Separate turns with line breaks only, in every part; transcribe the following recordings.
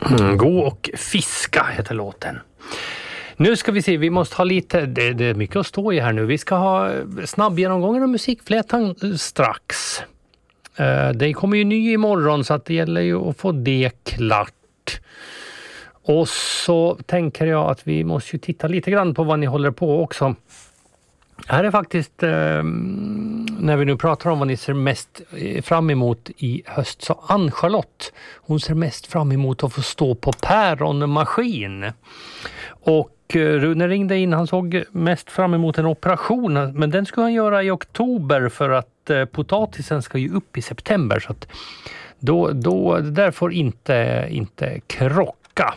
Gå och fiska heter låten. Nu ska vi se, vi måste ha lite, det är mycket att stå i här nu. Vi ska ha snabb genomgången av musikflätan strax. Det kommer ju ny imorgon så att det gäller ju att få det klart. Och så tänker jag att vi måste ju titta lite grann på vad ni håller på också. Här är faktiskt, när vi nu pratar om vad ni ser mest fram emot i höst, så Ann-Charlotte, hon ser mest fram emot att få stå på päronmaskin. Och Rune ringde in, han såg mest fram emot en operation, men den ska han göra i oktober för att potatisen ska ju upp i september, så att då det där får inte krocka.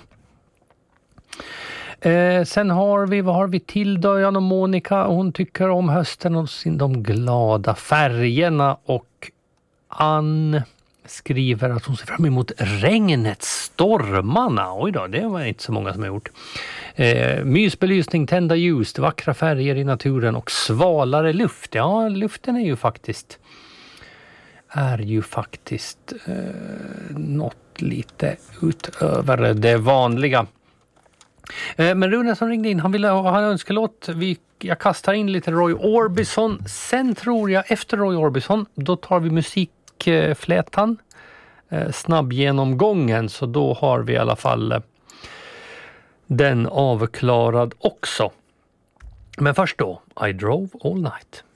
Sen vad har vi till då? Jan och Monica, hon tycker om hösten och de glada färgerna, och Ann skriver att hon ser fram emot regnet, stormarna. Oj då, det var inte så många som har gjort. Mysbelysning, tända ljus, vackra färger i naturen och svalare luft. Ja, luften är ju faktiskt något lite utöver det vanliga. Men Rune som ringde in, han ville ha en önskelåt. Jag kastar in lite Roy Orbison. Sen tror jag efter Roy Orbison, då tar vi musikflätan, snabbgenomgången, så då har vi i alla fall den avklarad också. Men först då, I Drove All Night.